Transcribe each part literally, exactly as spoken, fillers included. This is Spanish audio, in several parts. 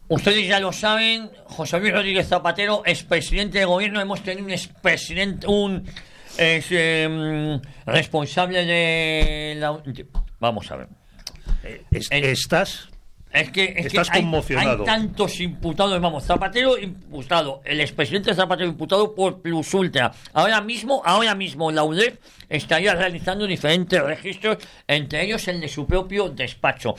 Ustedes ya lo saben, José Luis Rodríguez Zapatero, expresidente de gobierno. Hemos tenido un expresidente, un es, eh, responsable de la... de, vamos a ver. Es, ¿Estás...? Es que, es Estás que hay, conmocionado. hay tantos imputados, vamos, Zapatero imputado, el expresidente Zapatero imputado por Plus Ultra. Ahora mismo, ahora mismo la U D E F estaría realizando diferentes registros, entre ellos el de su propio despacho.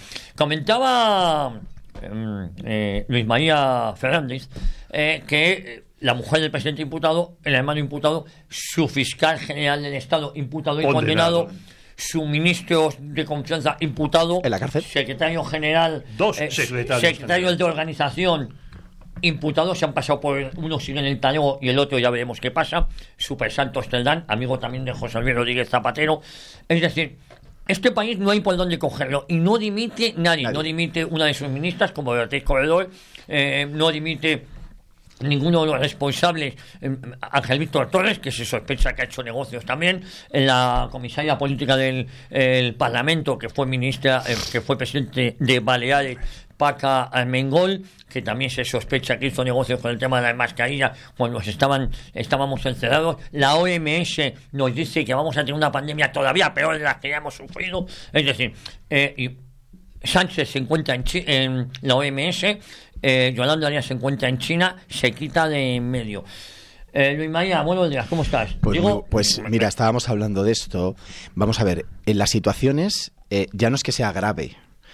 Comentaba eh, eh, Luis María Fernández eh, que la mujer del presidente imputado, el hermano imputado, su fiscal general del Estado imputado y condenado, condenado su ministro de confianza imputado, en la cárcel, secretario general, dos eh, secretarios secretarios de organización imputados, se han pasado por uno sigue en el talego y el otro ya veremos qué pasa. Super Santos Teldán, amigo también de José Luis Rodríguez Zapatero. Es decir, este país no hay por dónde cogerlo y no dimite nadie, nadie. No dimite una de sus ministras como Beatriz Corredor, eh, no dimite ninguno de los responsables, eh, Ángel Víctor Torres, que se sospecha que ha hecho negocios también, en la comisaria política del el Parlamento, que fue ministra, eh, que fue presidente de Baleares, Paca Armengol, que también se sospecha que hizo negocios con el tema de las mascarillas cuando estaban, estábamos encerrados. La O M S nos dice que vamos a tener una pandemia todavía peor de la que ya hemos sufrido. Es decir, eh, y Sánchez se encuentra en, Chi- en la O M S, eh, Yolanda Díaz se encuentra en China, se quita de en medio. Eh, Luis María, buenos días, ¿cómo estás? Pues, Digo, pues mira, estábamos hablando de esto. Vamos a ver, en las situaciones eh, ya no es que sea grave,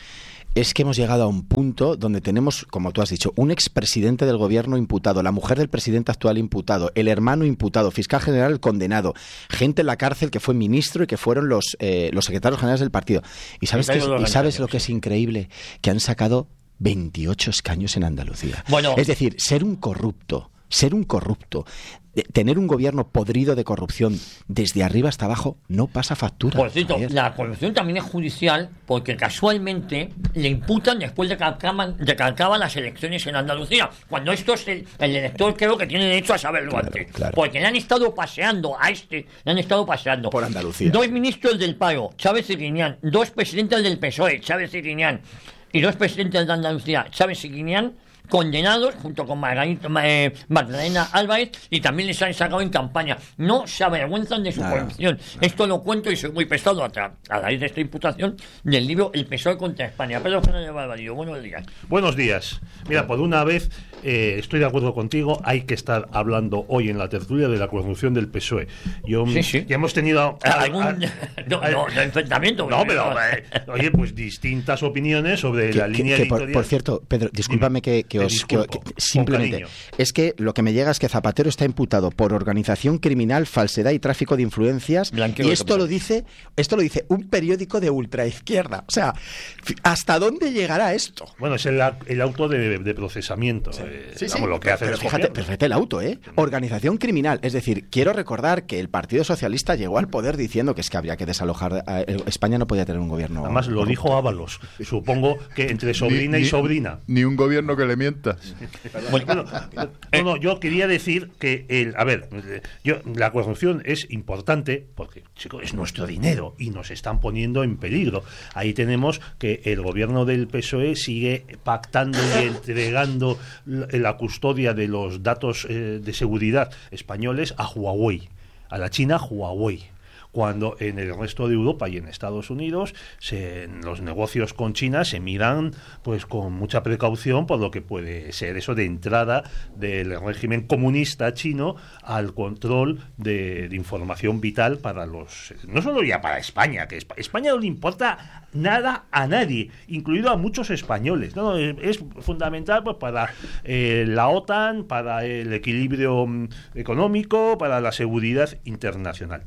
es que hemos llegado a un punto donde tenemos, como tú has dicho, un expresidente del gobierno imputado, la mujer del presidente actual imputado, el hermano imputado, fiscal general condenado, gente en la cárcel que fue ministro y que fueron los, eh, los secretarios generales del partido. ¿Y sabes, que es, ¿y sabes lo que es increíble? Que han sacado veintiocho escaños en Andalucía. Bueno, es decir, ser un corrupto, ser un corrupto, tener un gobierno podrido de corrupción desde arriba hasta abajo no pasa factura. Por cierto, la corrupción también es judicial porque casualmente le imputan después de que acaban, de que acaban las elecciones en Andalucía, cuando esto es el, el elector creo que tiene derecho a saberlo claro, antes, claro. Porque le han estado paseando a este, le han estado paseando por Andalucía. Dos ministros del paro, Chávez y Guiñán, dos presidentes del P S O E, Chávez y Guiñán, y dos presidentes de Andalucía, Chávez y Guiñán, condenados junto con Margarita, eh, Magdalena Álvarez, y también les han sacado en campaña. No se avergüenzan de su Nada, corrupción. nada. Esto lo cuento y soy muy pesado a, tra- a raíz de esta imputación del libro El P S O E contra España. Pedro Fernández Barbadillo, buenos días. Buenos días. Mira, por una vez eh, estoy de acuerdo contigo, hay que estar hablando hoy en la tertulia de la corrupción del P S O E. Yo, Sí, sí. Ya hemos tenido a- ¿Algún a- no, a- no, no, enfrentamiento? No, pero eh, oye, pues distintas opiniones sobre Que, la que- línea que por, editorial. por cierto, Pedro, discúlpame que, que Te os... que- disculpo, que- con simplemente, cariño. es que lo que me llega es que Zapatero está imputado por organización criminal, falsedad y tráfico de influencias, Blanqueo y de esto lo capitales. dice esto lo dice un periódico de ultraizquierda. O sea, ¿hasta dónde llegará esto? Bueno, es el, el auto de, de procesamiento. Eh, Sí, sí, vamos, lo que hace pero es fíjate, copiarlo. pero fíjate el auto, ¿eh? Organización criminal. Es decir, quiero recordar que el Partido Socialista llegó al poder diciendo que es que habría que desalojar. Eh, España no podía tener un gobierno. Además, lo dijo Ábalos. Supongo que entre sobrina Ni- y ni- sobrina. Ni un gobierno que le mienta. Bueno, no, no, yo quería decir que, el, a ver, yo, la corrupción es importante porque, chico, es nuestro dinero y nos están poniendo en peligro. Ahí tenemos que el gobierno del P S O E sigue pactando y entregando la, la custodia de los datos eh, de seguridad españoles a Huawei, a la China Huawei. Cuando en el resto de Europa y en Estados Unidos se, en los negocios con China se miran pues con mucha precaución por lo que puede ser eso de entrada del régimen comunista chino al control de, de información vital para los, no solo ya para España, que Esp- España no le importa nada a nadie, incluido a muchos españoles, ¿no? Es, es fundamental pues para eh, la OTAN, para el equilibrio mm, económico, para la seguridad internacional.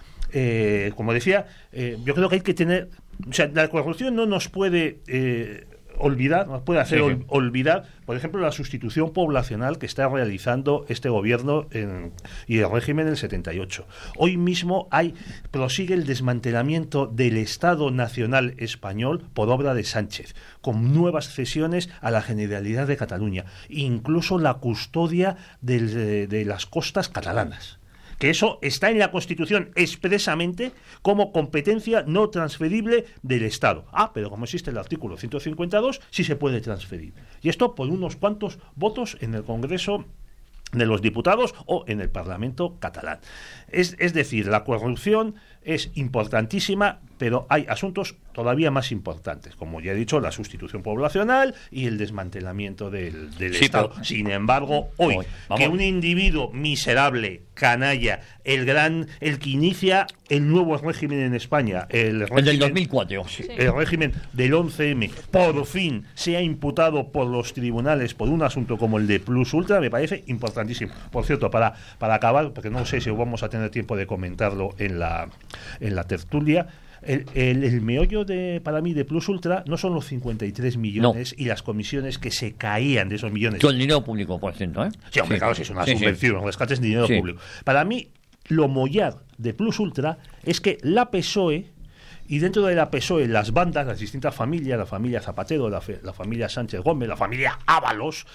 Eh, como decía, eh, yo creo que hay que tener, o sea, la corrupción no nos puede eh, olvidar, nos puede hacer Sí, sí. ol- olvidar, por ejemplo, la sustitución poblacional que está realizando este gobierno en, y el régimen del setenta y ocho. Hoy mismo hay prosigue el desmantelamiento del Estado Nacional Español por obra de Sánchez, con nuevas cesiones a la Generalidad de Cataluña, incluso la custodia del- de, de las costas catalanas. que eso está en la Constitución expresamente como competencia no transferible del Estado. Ah, pero como existe el artículo ciento cincuenta y dos, sí se puede transferir. Y esto por unos cuantos votos en el Congreso de los Diputados o en el Parlamento catalán. Es, es decir, la corrupción es importantísima, pero hay asuntos todavía más importantes, como ya he dicho, la sustitución poblacional y el desmantelamiento del, del sí, Estado. pero... Sin embargo, hoy, hoy que un individuo miserable, canalla, el gran, el que inicia el nuevo régimen en España, el, régimen, el del dos mil cuatro, sí. el régimen del once eme, por fin sea imputado por los tribunales por un asunto como el de Plus Ultra, me parece importantísimo. Por cierto, para, para acabar, porque no sé si vamos a tener tiempo de comentarlo en la, en la tertulia, El, el, el meollo de para mí de Plus Ultra no son los cincuenta y tres millones no. y las comisiones que se caían de esos millones. Todo el dinero público, por ciento, ¿eh? Sí, hombre, sí. Claro, si es una sí, subvención, sí. rescates de dinero sí. público. Para mí, lo mollar de Plus Ultra es que la P S O E, y dentro de la P S O E, las bandas, las distintas familias, la familia Zapatero, la, fe, la familia Sánchez Gómez, la familia Ábalos,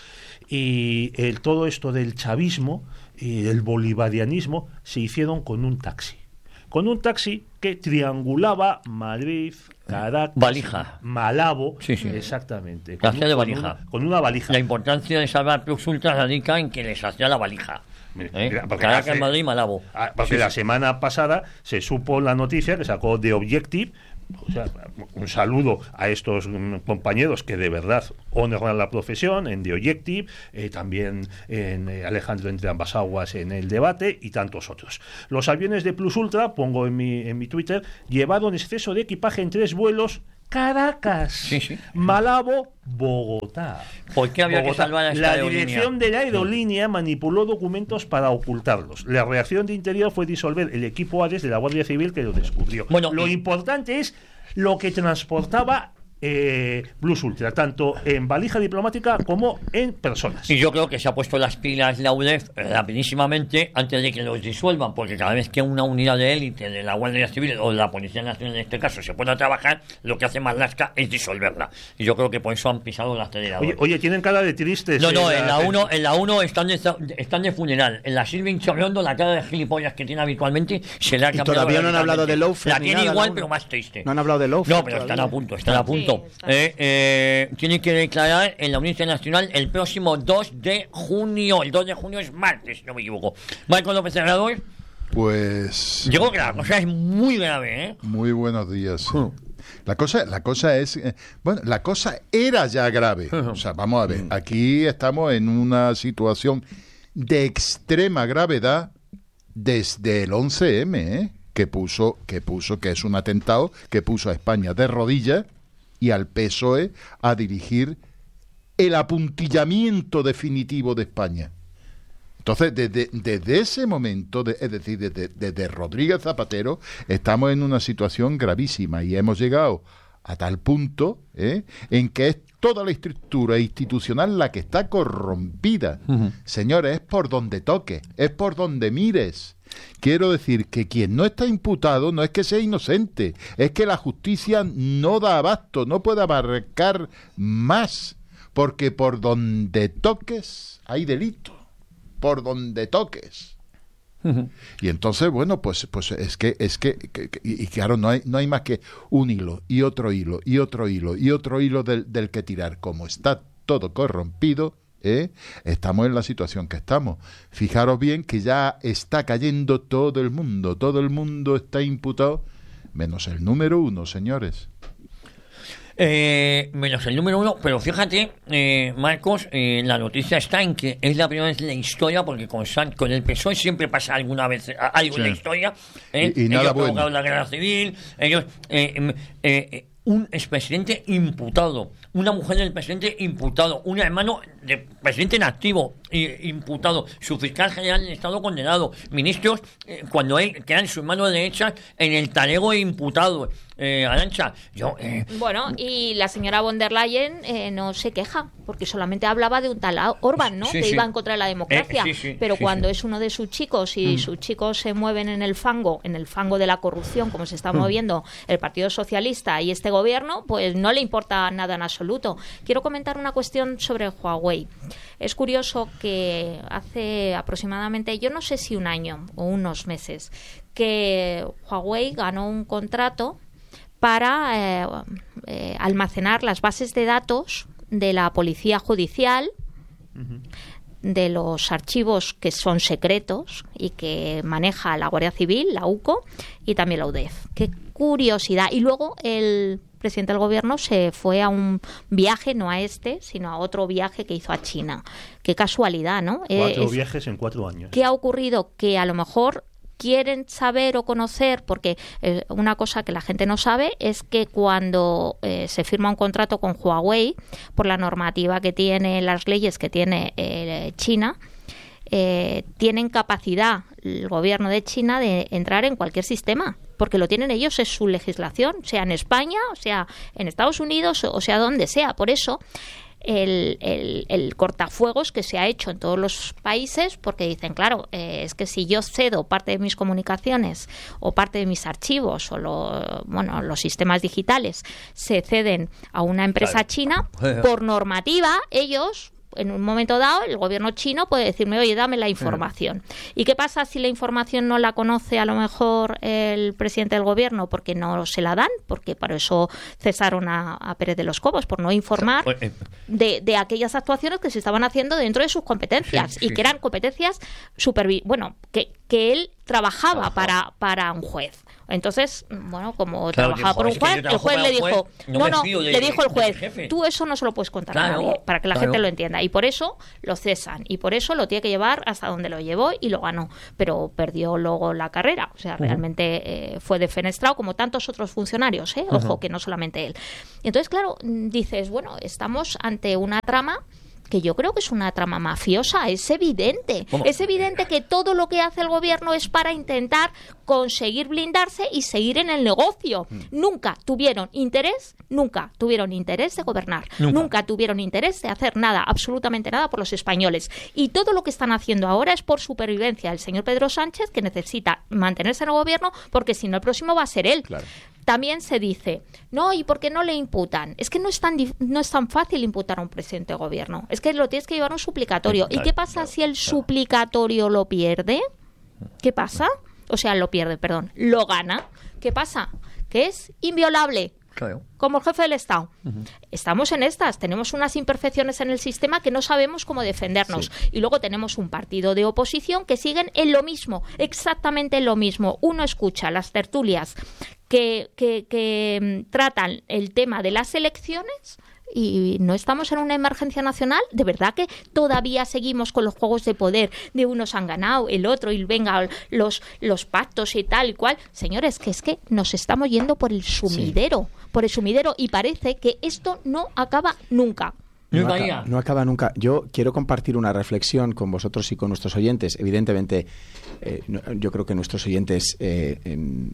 y el, todo esto del chavismo y del bolivarianismo, se hicieron con un taxi. Con un taxi que triangulaba Madrid, Caracas, valija. Malabo, sí, sí. exactamente. Con, un, de valija. Con, una, con una valija. La importancia de salvar Plus Ultra radica en que les hacía la valija. ¿Eh? Caracas, hace, Madrid y Malabo. Porque sí, la sí. semana pasada se supo la noticia que sacó The Objective. O sea, un saludo a estos compañeros que de verdad honran la profesión en The Objective, eh, también en eh, Alejandro Entre Ambas Aguas en El Debate y tantos otros. Los aviones de Plus Ultra, pongo en mi, en mi Twitter, llevaron exceso de equipaje en tres vuelos Caracas, sí, sí. Malabo, Bogotá. ¿Por qué había Bogotá? Que salvar a esta La aerolínea? dirección de la aerolínea sí. manipuló documentos para ocultarlos. La reacción de Interior fue disolver el equipo Ares de la Guardia Civil que lo descubrió. Bueno, lo y... importante es lo que transportaba eh, Plus Ultra, tanto en valija diplomática como en personas. Y yo creo que se ha puesto las pilas la U D E F rapidísimamente antes de que los disuelvan, porque cada vez que una unidad de élite de la Guardia Civil o de la Policía Nacional en este caso se pueda trabajar, lo que hace Marlaska es disolverla. Y yo creo que por eso han pisado el acelerador. Oye, oye, tienen cara de tristes. No, no, en la uno, en la uno están de, están de funeral. En la Silvin Chorrondo, la cara de gilipollas que tiene habitualmente se le ha cambiado. Y todavía no han hablado de Lawfare. La tiene igual, nada, pero más triste. No han hablado de Lawfare. No, pero están a punto, están a punto. Sí, eh, eh, tienen que declarar en la Audiencia Nacional el próximo dos de junio. El dos de junio es martes, si no me equivoco. Marco López Herrador. Pues... Yo creo que la cosa es muy grave, ¿eh? Muy buenos días. Uh. La cosa, la cosa es... Eh, bueno, la cosa era ya grave. Uh-huh. O sea, vamos a ver. Aquí estamos en una situación de extrema gravedad desde el once eme, ¿eh? Que puso, que puso, que es un atentado, que puso a España de rodillas y al P S O E a dirigir el apuntillamiento definitivo de España. Entonces, desde, desde ese momento, de, es decir, desde, desde Rodríguez Zapatero, estamos en una situación gravísima y hemos llegado a tal punto ¿eh? en que es toda la estructura institucional la que está corrompida. Uh-huh. Señores, es por donde toques, es por donde mires. Quiero decir que quien no está imputado no es que sea inocente, es que la justicia no da abasto, no puede abarcar más, porque por donde toques hay delito, por donde toques. Uh-huh. Y entonces, bueno, pues pues es que es que, que, que y, y claro, no hay no hay más que un hilo y otro hilo y otro hilo y otro hilo del, del que tirar. Como está todo corrompido, ¿eh? Estamos en la situación que estamos. Fijaros bien que ya está cayendo todo el mundo, todo el mundo está imputado, menos el número uno, señores. Eh, menos el número uno, pero fíjate, eh, Marcos, eh, la noticia está en que es la primera vez en la historia, porque con, San, con el P S O E siempre pasa alguna vez algo sí. en la historia. Eh, y, y nada ellos bueno. provocaron la guerra civil, ellos... Eh, eh, eh, un expresidente imputado, una mujer del presidente imputado, un hermano del presidente en activo eh, imputado, su fiscal general del Estado condenado, ministros eh, cuando él quedan su mano derecha en el talego imputado. Eh, Arantxa, yo... Eh, bueno, y la señora von der Leyen eh, no se queja, porque solamente hablaba de un tal Orbán, ¿no? Sí, que sí. iba en contra de la democracia. Eh, sí, sí, pero sí, cuando sí. es uno de sus chicos y mm. sus chicos se mueven en el fango, en el fango de la corrupción, como se está mm. moviendo el Partido Socialista y este gobierno, pues no le importa nada en absoluto. Quiero comentar una cuestión sobre Huawei. Es curioso que hace aproximadamente, yo no sé si un año o unos meses, que Huawei ganó un contrato para eh, eh, almacenar las bases de datos de la policía judicial, uh-huh. de los archivos que son secretos y que maneja la Guardia Civil, la U C O, y también la U D E F. Qué curiosidad. Y luego el presidente del gobierno se fue a un viaje, no a este, sino a otro viaje que hizo a China. Qué casualidad, ¿no? Cuatro eh, es, viajes en cuatro años. ¿Qué ha ocurrido? Que a lo mejor quieren saber o conocer, porque eh, una cosa que la gente no sabe es que cuando eh, se firma un contrato con Huawei, por la normativa que tiene, las leyes que tiene eh, China, eh, tienen capacidad el gobierno de China de entrar en cualquier sistema, porque lo tienen ellos, es su legislación, sea en España, o sea en Estados Unidos, o sea donde sea. Por eso El, el, el cortafuegos que se ha hecho en todos los países, porque dicen, claro, eh, es que si yo cedo parte de mis comunicaciones o parte de mis archivos o lo, bueno, los sistemas digitales se ceden a una empresa claro. china, por normativa ellos, en un momento dado, el gobierno chino puede decirme, oye, dame la información. ¿Y qué pasa si la información no la conoce a lo mejor el presidente del gobierno? Porque no se la dan, porque para eso cesaron a, a Pérez de los Cobos, por no informar de, de aquellas actuaciones que se estaban haciendo dentro de sus competencias, sí, sí. y que eran competencias supervi- bueno, que, que él trabajaba para, para un juez. Entonces, bueno, como claro, trabajaba por un juez, el juez le dijo, juez, no, no, no de, le dijo el juez, tú eso no se lo puedes contar claro, a nadie, para que la claro. gente lo entienda. Y por eso lo cesan, y por eso lo tiene que llevar hasta donde lo llevó y lo ganó. Pero perdió luego la carrera, o sea, uh-huh. realmente eh, fue defenestrado como tantos otros funcionarios, ¿eh? Ojo, uh-huh. que no solamente él. Entonces, claro, dices, bueno, estamos ante una trama que yo creo que es una trama mafiosa, es evidente. ¿Cómo? Es evidente que todo lo que hace el gobierno es para intentar conseguir blindarse y seguir en el negocio. Mm. Nunca tuvieron interés, nunca tuvieron interés de gobernar, nunca. nunca tuvieron interés de hacer nada, absolutamente nada por los españoles. Y todo lo que están haciendo ahora es por supervivencia del señor Pedro Sánchez, que necesita mantenerse en el gobierno, porque si no el próximo va a ser él. Claro. También se dice, no, ¿y por qué no le imputan? Es que no es tan dif- no es tan fácil imputar a un presidente de gobierno. Es que lo tienes que llevar a un suplicatorio. Claro, ¿y qué pasa claro, si el claro. suplicatorio lo pierde? ¿Qué pasa? O sea, lo pierde, perdón. Lo gana. ¿Qué pasa? Que es inviolable. Claro. Como el jefe del Estado. Uh-huh. Estamos en estas, tenemos unas imperfecciones en el sistema que no sabemos cómo defendernos. Sí. Y luego tenemos un partido de oposición que siguen en lo mismo, exactamente en lo mismo. Uno escucha las tertulias que, que, que tratan el tema de las elecciones y no estamos en una emergencia nacional. ¿De verdad que todavía seguimos con los juegos de poder de unos han ganado, el otro, y venga, los, los pactos y tal y cual? Señores, que es que nos estamos yendo por el sumidero, sí. por el sumidero, y parece que esto no acaba nunca. No acaba, no acaba nunca. Yo quiero compartir una reflexión con vosotros y con nuestros oyentes. Evidentemente, eh, no, yo creo que nuestros oyentes eh, en,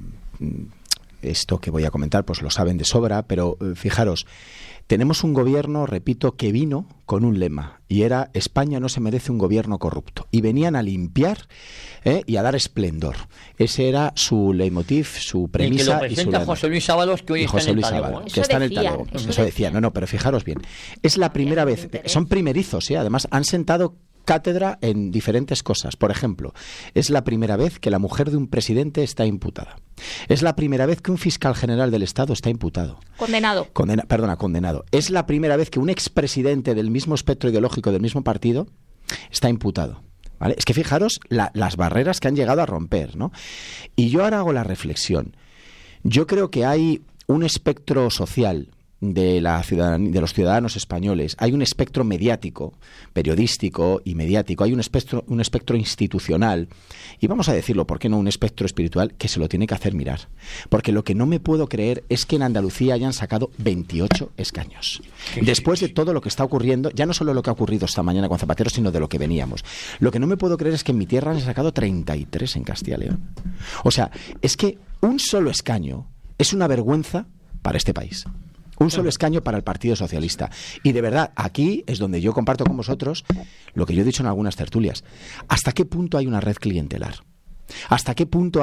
esto que voy a comentar pues lo saben de sobra, pero eh, fijaros, tenemos un gobierno, repito, que vino con un lema, y era: España no se merece un gobierno corrupto. Y venían a limpiar ¿eh? y a dar esplendor. Ese era su leitmotiv, su premisa. Y que lo y su lema. José Luis Ábalos, que hoy está en el talego. Que está en el talego. Eso, eso decía. No, no, pero fijaros bien. Es la primera vez. Son primerizos, ¿eh? Además, han sentado cátedra en diferentes cosas. Por ejemplo, es la primera vez que la mujer de un presidente está imputada. Es la primera vez que un fiscal general del Estado está imputado. Condenado. Condena, perdona, condenado. Es la primera vez que un expresidente del mismo espectro ideológico del mismo partido está imputado. ¿Vale? Es que fijaros la, las barreras que han llegado a romper, ¿no? Y yo ahora hago la reflexión. Yo creo que hay un espectro social de la ciudadanía, de los ciudadanos españoles, hay un espectro mediático, periodístico y mediático, hay un espectro, un espectro institucional, y vamos a decirlo, ¿por qué no un espectro espiritual? Que se lo tiene que hacer mirar. Porque lo que no me puedo creer es que en Andalucía hayan sacado veintiocho escaños. Después de todo lo que está ocurriendo, ya no solo lo que ha ocurrido esta mañana con Zapatero, sino de lo que veníamos. Lo que no me puedo creer es que en mi tierra han sacado treinta y tres en Castilla y León. O sea, es que un solo escaño es una vergüenza para este país. Un solo escaño para el Partido Socialista. Y de verdad, aquí es donde yo comparto con vosotros lo que yo he dicho en algunas tertulias. ¿Hasta qué punto hay una red clientelar? ¿Hasta qué punto hay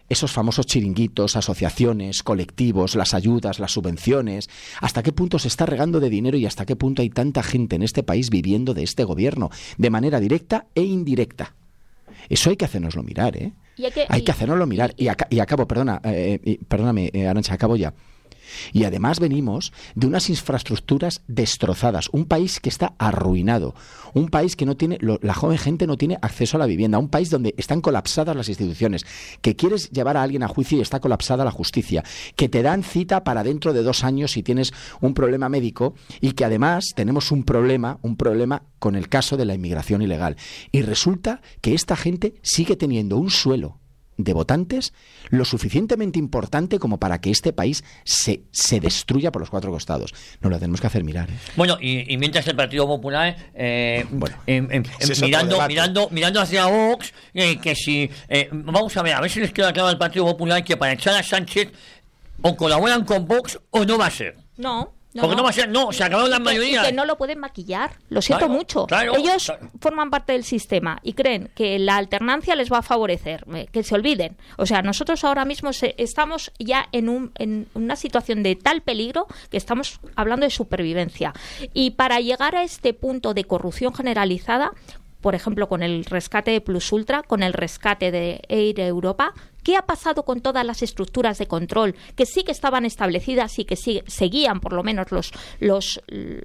esos famosos chiringuitos, asociaciones, colectivos, las ayudas, las subvenciones, hasta qué punto se está regando de dinero y hasta qué punto hay tanta gente en este país viviendo de este gobierno, de manera directa e indirecta. Eso hay que hacérnoslo mirar, ¿eh? Y hay que, hay y, que hacérnoslo mirar. Y, aca- y acabo, perdona, eh, eh, perdóname, eh, Arantxa, acabo ya. Y además venimos de unas infraestructuras destrozadas, un país que está arruinado, un país que no tiene, lo, la joven gente no tiene acceso a la vivienda, un país donde están colapsadas las instituciones, que quieres llevar a alguien a juicio y está colapsada la justicia, que te dan cita para dentro de dos años si tienes un problema médico y que además tenemos un problema, un problema con el caso de la inmigración ilegal. Y resulta que esta gente sigue teniendo un suelo de votantes lo suficientemente importante como para que este país se, se destruya por los cuatro costados. Nos lo tenemos que hacer mirar, ¿eh? Bueno, y, y mientras el Partido Popular, eh, Bueno, em, em, ese es otro mirando, debate. mirando, mirando hacia Vox, eh, que si, eh, vamos a ver, a ver si les queda claro al Partido Popular que para echar a Sánchez o colaboran con Vox o no va a ser. No. No, Porque no va a ser, no, se acabaron las Y que- mayorías. y que no lo pueden maquillar, lo siento Claro, mucho. claro, Ellos claro. forman parte del sistema y creen que la alternancia les va a favorecer, eh, que se olviden. O sea, nosotros ahora mismo se- estamos ya en, un, en una situación de tal peligro que estamos hablando de supervivencia. Y para llegar a este punto de corrupción generalizada, por ejemplo, con el rescate de Plus Ultra, con el rescate de Air Europa, ¿qué ha pasado con todas las estructuras de control que sí que estaban establecidas y que sí, seguían por lo menos los, los,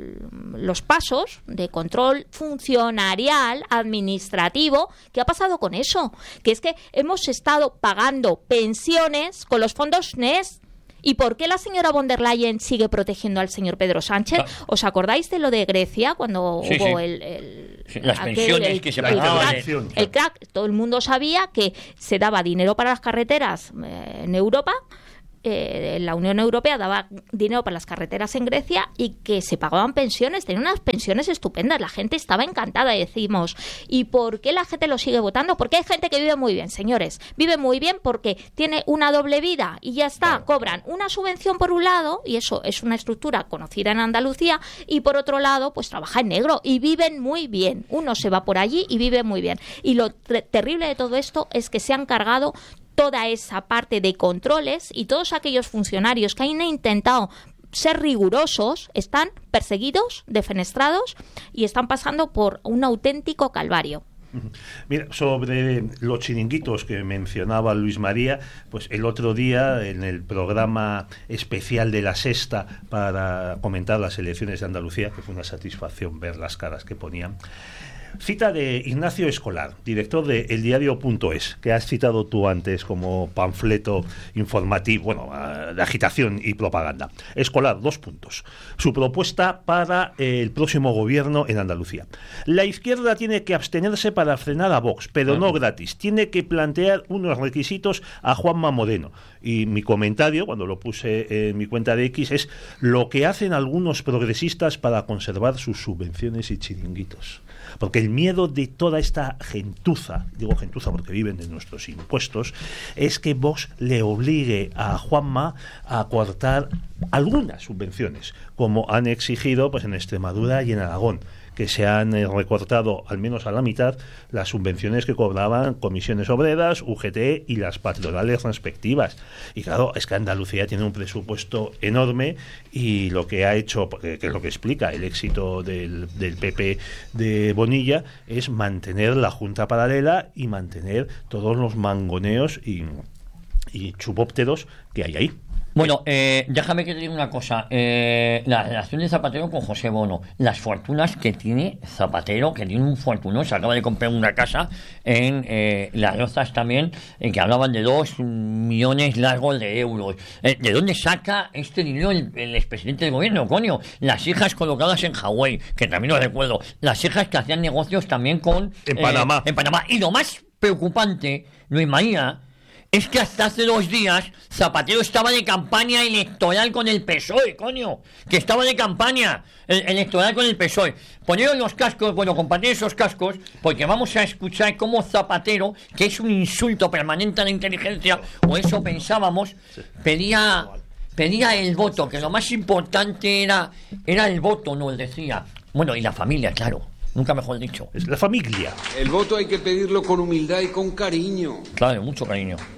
los pasos de control funcionarial, administrativo? ¿Qué ha pasado con eso? Que es que hemos estado pagando pensiones con los fondos N E S. ¿Y por qué la señora von der Leyen sigue protegiendo al señor Pedro Sánchez? Ah. ¿Os acordáis de lo de Grecia cuando Sí, hubo sí. el, el- Sí, las aquel- pensiones el- que se el pagaban. crack, de- el crack? Todo el mundo sabía que se daba dinero para las carreteras eh, en Europa. Eh, la Unión Europea daba dinero para las carreteras en Grecia y que se pagaban pensiones, tenían unas pensiones estupendas, la gente estaba encantada, decimos. ¿Y por qué la gente lo sigue votando? Porque hay gente que vive muy bien, señores, vive muy bien porque tiene una doble vida y ya está, Claro. cobran una subvención por un lado, y eso es una estructura conocida en Andalucía, y por otro lado pues trabaja en negro y viven muy bien, uno se va por allí y vive muy bien. Y lo tre- terrible de todo esto es que se han cargado toda esa parte de controles y todos aquellos funcionarios que han intentado ser rigurosos están perseguidos, defenestrados y están pasando por un auténtico calvario. Mira, sobre los chiringuitos que mencionaba Luis María, pues el otro día en el programa especial de La Sexta para comentar las elecciones de Andalucía, que fue una satisfacción ver las caras que ponían, cita de Ignacio Escolar, director de El Diario punto es, que has citado tú antes como panfleto informativo, bueno, de agitación y propaganda. Escolar, dos puntos. Su propuesta para el próximo gobierno en Andalucía. La izquierda tiene que abstenerse para frenar a Vox, pero no gratis. Tiene que plantear unos requisitos a Juanma Moreno. Y mi comentario, cuando lo puse en mi cuenta de X, es lo que hacen algunos progresistas para conservar sus subvenciones y chiringuitos. Porque el miedo de toda esta gentuza, digo gentuza porque viven de nuestros impuestos, es que Vox le obligue a Juanma a cortar algunas subvenciones, como han exigido pues en Extremadura y en Aragón, que se han eh, recortado al menos a la mitad las subvenciones que cobraban comisiones obreras, U G T y las patronales respectivas. Y claro, es que Andalucía tiene un presupuesto enorme y lo que ha hecho, que es lo que explica el éxito del, del P P de Bonilla, es mantener la Junta Paralela y mantener todos los mangoneos y, y chupópteros que hay ahí. Bueno, eh, déjame que te diga una cosa. Eh, la relación de Zapatero con José Bono, las fortunas que tiene Zapatero, que tiene un fortunón, se acaba de comprar una casa en eh, Las Rozas también, en que hablaban de dos millones largos de euros. Eh, ¿De dónde saca este dinero el, el expresidente del gobierno, coño? Las hijas colocadas en Hawái, que también lo recuerdo. Las hijas que hacían negocios también con... En eh, Panamá. En Panamá. Y lo más preocupante, Luis María, es que hasta hace dos días Zapatero estaba de campaña electoral con el P S O E, coño. Que estaba de campaña el- electoral con el P S O E. Poneros los cascos, bueno, compartir esos cascos, porque vamos a escuchar cómo Zapatero, que es un insulto permanente a la inteligencia, o eso pensábamos, pedía, pedía el voto, que lo más importante era, era el voto, nos decía. Bueno, y la familia, claro. Nunca mejor dicho. Es la familia. El voto hay que pedirlo con humildad y con cariño. Claro, mucho cariño.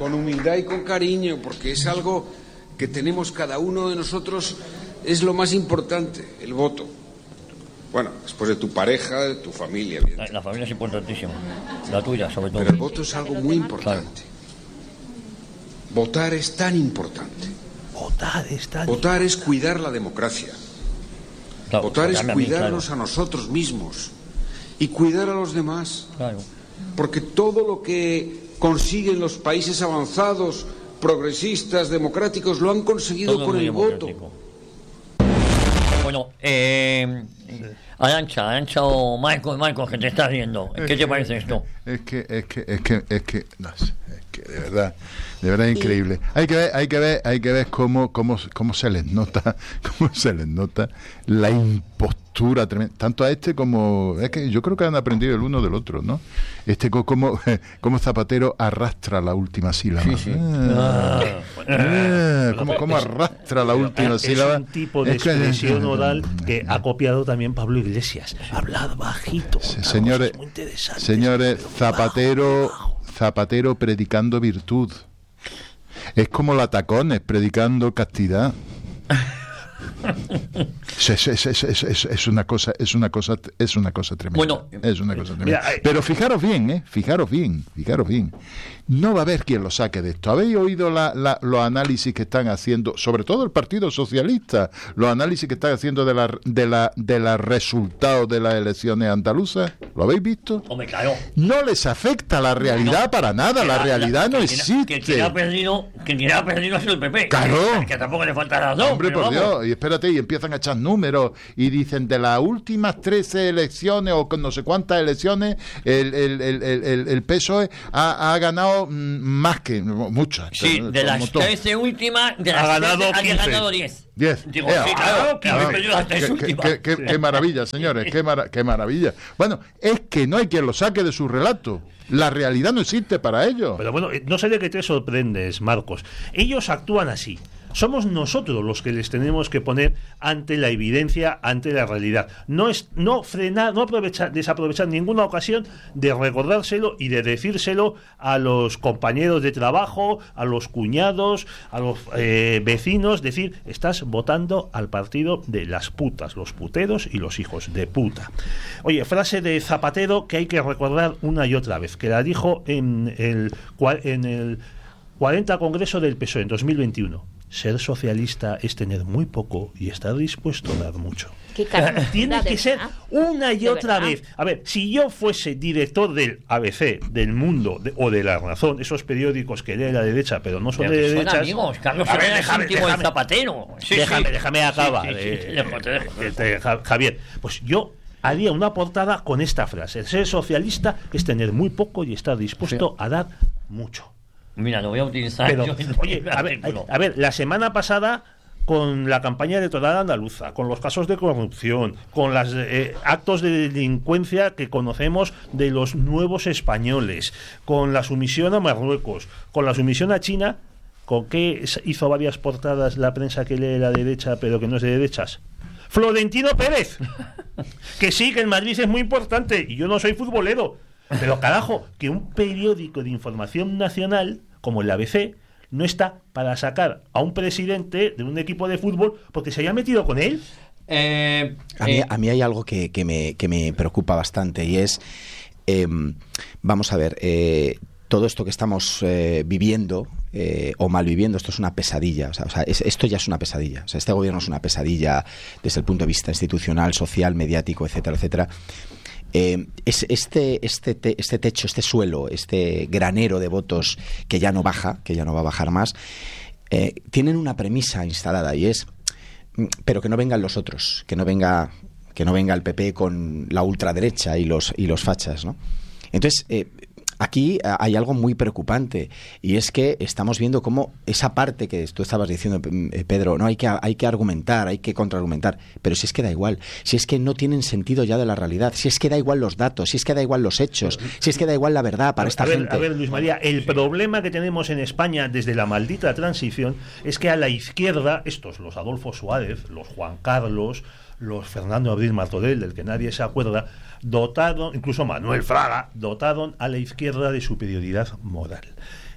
con humildad y con cariño, porque es algo que tenemos cada uno de nosotros, es lo más importante, el voto. Bueno, después de tu pareja, de tu familia. La, la familia es importantísima, la tuya sobre todo. Pero el voto es algo muy importante. Claro. Votar es tan importante. Votar es tan Votar es cuidar la democracia. Claro, Votar es a mí, cuidarnos claro. a nosotros mismos y cuidar a los demás. Claro. Porque todo lo que consiguen los países avanzados, progresistas, democráticos, lo han conseguido Todo con muy el voto. Bueno, eh, Arantxa, Arantxa o Marcos, Marcos, que te estás viendo, ¿qué te parece esto? Es que, es que, es que, es que, no sé, es que de verdad, de verdad es increíble. Hay que ver, hay que ver, hay que ver cómo, cómo, cómo se les nota, cómo se les nota la impostura tremenda, tanto a este como, es que yo creo que han aprendido el uno del otro, ¿no? Este co- como, como Zapatero arrastra la última sílaba. Sí, sí. Ah, ah, cómo, cómo arrastra la última es sílaba. un tipo de Es que- expresión oral que ha copiado también Pablo Iglesias. Hablar bajito. Se- una señores, cosa muy interesante. señores, Pero Zapatero, bajo, bajo. Zapatero predicando virtud. Es como la Tacones predicando castidad. Es, es, es, es, es, es una cosa, es una cosa, es una cosa tremenda. Bueno, es una cosa tremenda. mira, eh, Pero fijaros bien, eh, fijaros bien, fijaros bien. No va a haber quien lo saque de esto. ¿Habéis oído la, la, los análisis que están haciendo, sobre todo el Partido Socialista, los análisis que están haciendo de la, de la, de los resultados de las elecciones andaluzas? ¿Lo habéis visto? Hombre, claro. No les afecta la realidad No. para nada. La, La- realidad la- no que quien- existe. Que quien ha perdido, que quien ha perdido es el P P. Claro. Que, que tampoco le falta razón. Hombre, pero por vamos. Dios, y espérate, y empiezan a echar números y dicen de las últimas trece elecciones o con no sé cuántas elecciones, el, el, el, el, el P S O E ha, ha ganado mm, más que muchas. Sí, Un de las montón. trece últimas, de las Ha ganado trece, ha quince. ganado diez. Diez. Digo, Eh, sí, ah, claro, que ah, habéis ah, perdido las tres qué- qué- últimas. qué- qué- qué maravilla, señores, qué, mara- qué maravilla. Bueno, es que no hay quien lo saque de su relato. La realidad no existe para ellos. Pero bueno, no sé de qué te sorprendes, Marcos. Ellos actúan así. Somos nosotros los que les tenemos que poner ante la evidencia, ante la realidad. No es no frenar, no aprovechar, desaprovechar ninguna ocasión de recordárselo y de decírselo a los compañeros de trabajo, a los cuñados, a los eh, vecinos, decir, estás votando al partido de las putas, los puteros y los hijos de puta. Oye, frase de Zapatero que hay que recordar una y otra vez, que la dijo en el, cua- en el cuarenta Congreso del P S O E en dos mil veintiuno. Ser socialista es tener muy poco y estar dispuesto a dar mucho. Qué caramba, Tiene de que ser verdad. una y De otra verdad. vez. A ver, si yo fuese director del A B C, del Mundo de- o de La Razón, esos periódicos que lee la derecha, pero no son Pero de que son derechas. amigos, Carlos A ver, Herrera es déjame, íntimo del déjame. Zapatero. Sí, déjame, sí. déjame acabar. Sí, sí, sí, eh, te dejo, te dejo. eh, te- Ja- Javier, pues yo haría una portada con esta frase: ser socialista es tener muy poco y estar dispuesto a dar mucho. Mira, lo voy a utilizar. Pero, yo en oye, el a ver, artículo. a ver, la semana pasada con la campaña electoral andaluza, con los casos de corrupción, con los eh, actos de delincuencia que conocemos de los nuevos españoles, con la sumisión a Marruecos, con la sumisión a China, ¿con qué es- hizo varias portadas la prensa que lee la derecha pero que no es de derechas? Florentino Pérez, que sí, que el Madrid es muy importante y yo no soy futbolero, pero carajo, que un periódico de información nacional como el A B C no está para sacar a un presidente de un equipo de fútbol porque se haya metido con él. Eh, A mí, eh, a mí hay algo que, que me, que me preocupa bastante y es, eh, vamos a ver, eh, todo esto que estamos eh, viviendo eh, o mal viviendo, esto es una pesadilla. O sea, o sea, es- esto ya es una pesadilla. O sea, este gobierno es una pesadilla desde el punto de vista institucional, social, mediático, etcétera, etcétera. Eh, es este, este, te- este techo, este suelo, este granero de votos que ya no baja, que ya no va a bajar más, eh, tienen una premisa instalada y es, mm, pero que no vengan los otros, que no venga, que no venga el P P con la ultraderecha y los y los fachas, ¿no? Entonces, eh, aquí eh, hay algo muy preocupante y es que estamos viendo cómo esa parte que tú estabas diciendo, eh, Pedro, no hay que hay que argumentar, hay que contraargumentar, pero si es que da igual, si es que no tienen sentido ya de la realidad, si es que da igual los datos, si es que da igual los hechos, si es que da igual la verdad para esta a ver, gente. a ver, Luis María, el problema que tenemos en España desde la maldita transición es que a la izquierda, estos, los Adolfo Suárez, los Juan Carlos, los Fernando Abril Martorell, del que nadie se acuerda, dotaron, incluso Manuel Fraga, dotaron a la izquierda de superioridad moral.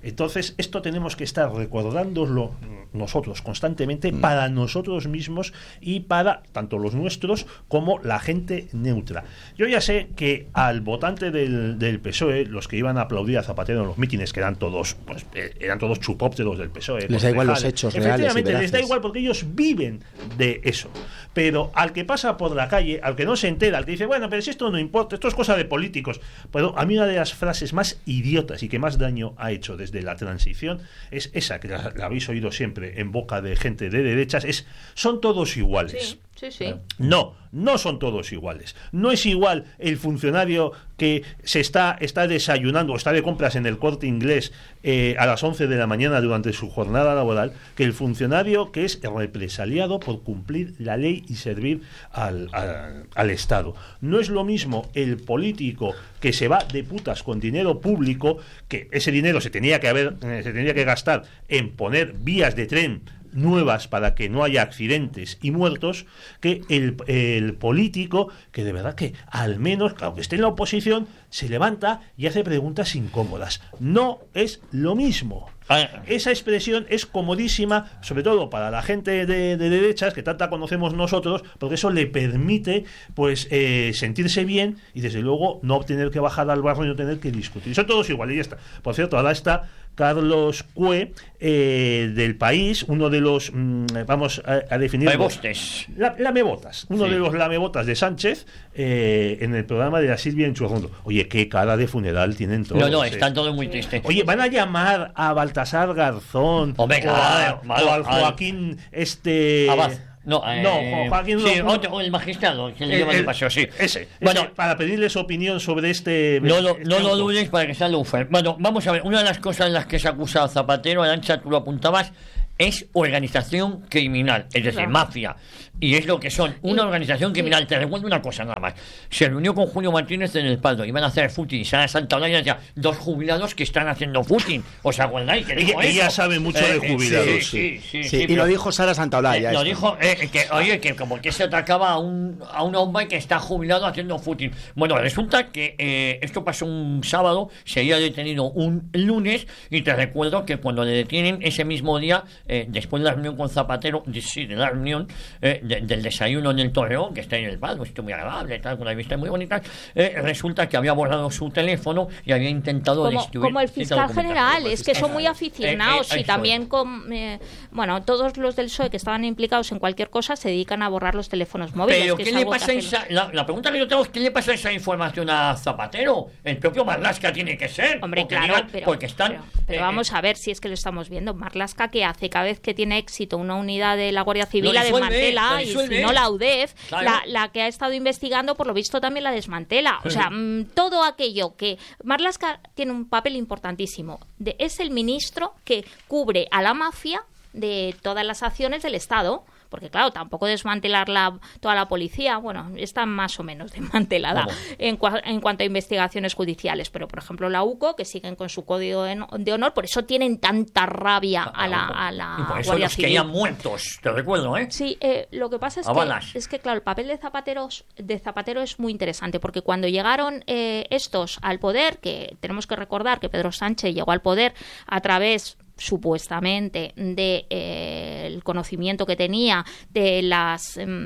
Entonces, esto tenemos que estar recordándolo nosotros constantemente mm. para nosotros mismos y para tanto los nuestros como la gente neutra. Yo ya sé que al votante del, del P S O E, los que iban a aplaudir a Zapatero en los mítines, que eran todos, pues, eh, eran todos chupópteros del P S O E. Les da igual los hechos reales. Efectivamente, les da igual porque ellos viven de eso. Pero al que pasa por la calle, al que no se entera, al que dice, bueno, pero si esto no importa, esto es cosa de políticos. Pero a mí una de las frases más idiotas y que más daño ha hecho desde la transición es esa, que la, la habéis oído siempre en boca de gente de derechas, es, son todos iguales. Sí. Sí, sí. No, no son todos iguales. No es igual el funcionario que se está, está desayunando o está de compras en el Corte Inglés eh, a las once de la mañana durante su jornada laboral que el funcionario que es represaliado por cumplir la ley y servir al, al, al Estado. No es lo mismo el político que se va de putas con dinero público, que ese dinero se tenía que haber, eh, se tenía que gastar en poner vías de tren nuevas para que no haya accidentes y muertos, que el, el político que de verdad que al menos, aunque esté en la oposición, se levanta y hace preguntas incómodas. No es lo mismo. Esa expresión es comodísima, sobre todo para la gente de, de derechas, que tanta conocemos nosotros, porque eso le permite pues eh, sentirse bien y desde luego no tener que bajar al barro y no tener que discutir. Son todos iguales y ya está. Por cierto, ahora está Carlos Cue eh, del País, uno de los mmm, vamos a, a definir Lamebotes. La, lamebotas, uno sí. de los lamebotas de Sánchez eh, en el programa de la Silvia en Churrondo. Oye, qué cara de funeral tienen todos. No, no, eh. están todos muy tristes. Oye, van a llamar a Baltasar Garzón Hombre, o, a, claro, o al Joaquín este Abad. No, eh, no, Joaquín sí, no, otro, el magistrado que le lleva el paseo, sí. Ese, bueno, ese, para pedirle su opinión sobre este. No lo, este no lo auto. dudes para que sea Lufer. Bueno, vamos a ver, una de las cosas en las que se acusa a Zapatero, Arantxa, tú lo apuntabas, es organización criminal, es decir, claro. mafia. Y es lo que son, una organización criminal. Te recuerdo una cosa nada más. Se reunió con Julio Martínez en el Paldo, iban a hacer footing, y Sara Santaolalla decía, dos jubilados que están haciendo footing. ¿Os acordáis? Que dijo ella, eso? ella sabe mucho eh, de jubilados. Sí, sí, sí. sí, sí, sí y pero, lo dijo Sara Santaolalla. Eh, lo dijo, eh, que, oye, que como que se atacaba a un, a un hombre que está jubilado haciendo footing. Bueno, resulta que eh, esto pasó un sábado, se había detenido un lunes, y te recuerdo que cuando le detienen ese mismo día, eh, después de la reunión con Zapatero, de, sí, de la reunión, eh, de, del desayuno en el Torreón, que está en el Paldo, esto muy agradable, tal, con la vista muy bonita, eh, resulta que había borrado su teléfono y había intentado como, destruir. Como el fiscal general, es que son muy aficionados eh, eh, y también con, eh, bueno, todos los del P S O E que estaban implicados en cualquier cosa se dedican a borrar los teléfonos móviles. Pero que ¿qué es le pasa esa, la, la pregunta que yo tengo es ¿qué le pasa esa información a Zapatero? El propio Marlaska tiene que ser. Hombre, claro, digan, pero, porque están, pero, pero eh, vamos a ver si es que lo estamos viendo. Marlaska, ¿qué hace? Cada vez que tiene éxito una unidad de la Guardia Civil la desmantela, y si no la U D E F, claro. la, la que ha estado investigando, por lo visto también la desmantela. O sea, mmm, todo aquello que... Marlaska tiene un papel importantísimo. De, es el ministro que cubre a la mafia de todas las acciones del Estado. Porque claro, tampoco desmantelar la, toda la policía, bueno, está más o menos desmantelada en, cua, en cuanto a investigaciones judiciales, pero por ejemplo la U C O, que siguen con su código de, de honor, por eso tienen tanta rabia a la, a la y por eso Guardia los Civil. Que hayan muertos, te recuerdo, ¿eh? Sí, eh, lo que pasa es que, es que, claro, el papel de Zapatero, de Zapatero es muy interesante, porque cuando llegaron eh, estos al poder, que tenemos que recordar que Pedro Sánchez llegó al poder a través... supuestamente de eh, el conocimiento que tenía de las eh,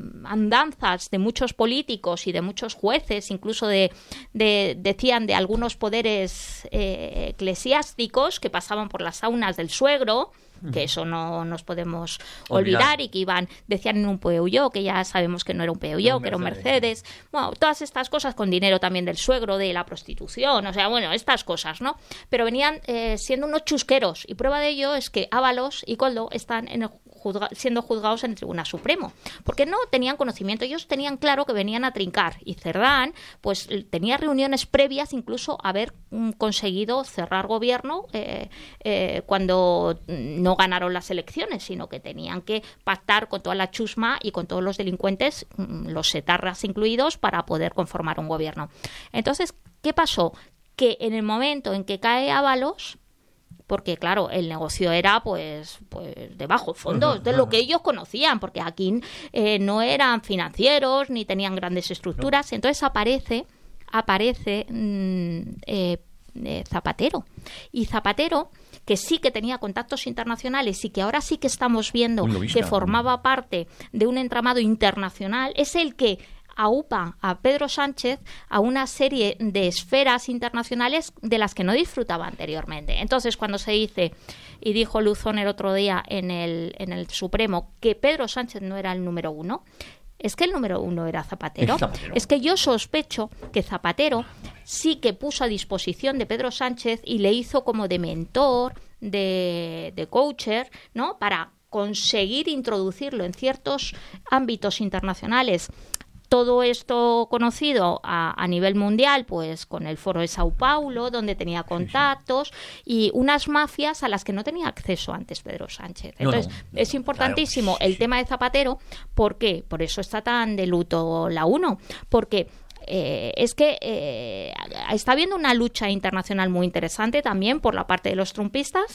andanzas de muchos políticos y de muchos jueces, incluso de, de decían de algunos poderes eh, eclesiásticos que pasaban por las saunas del suegro, que eso no nos podemos olvidar, olvidar y que iban, decían en un Peugeot, que ya sabemos que no era un Peugeot, un que era un Mercedes, bueno, todas estas cosas con dinero también del suegro, de la prostitución, o sea, bueno, estas cosas, ¿no? Pero venían eh, siendo unos chusqueros, y prueba de ello es que Ábalos y Koldo están en el juzga, siendo juzgados en el Tribunal Supremo, porque no tenían conocimiento, ellos tenían claro que venían a trincar, y Cerdán, pues tenía reuniones previas, incluso haber mm, conseguido cerrar gobierno eh, eh, cuando no ganaron las elecciones, sino que tenían que pactar con toda la chusma y con todos los delincuentes, los etarras incluidos, para poder conformar un gobierno. Entonces, ¿qué pasó? Que en el momento en que cae Ábalos, porque claro, el negocio era pues, pues de bajo fondo, de lo que ellos conocían, porque aquí eh, no eran financieros ni tenían grandes estructuras, entonces aparece, aparece mmm, eh, eh, Zapatero. Y Zapatero, que sí que tenía contactos internacionales y que ahora sí que estamos viendo que formaba parte de un entramado internacional, es el que aupa a Pedro Sánchez a una serie de esferas internacionales de las que no disfrutaba anteriormente. Entonces, cuando se dice, y dijo Luzón el otro día en el, en el Supremo, que Pedro Sánchez no era el número uno, es que el número uno era Zapatero. Zapatero. Es que yo sospecho que Zapatero sí que puso a disposición de Pedro Sánchez y le hizo como de mentor, de, de coacher, ¿no? Para conseguir introducirlo en ciertos ámbitos internacionales. Todo esto conocido a, a nivel mundial, pues con el Foro de Sao Paulo, donde tenía contactos y unas mafias a las que no tenía acceso antes Pedro Sánchez. Entonces, no, no, es importantísimo claro, el sí. tema de Zapatero. ¿Por qué? Por eso está tan de luto la UNO. Porque eh, es que eh, está habiendo una lucha internacional muy interesante también por la parte de los trumpistas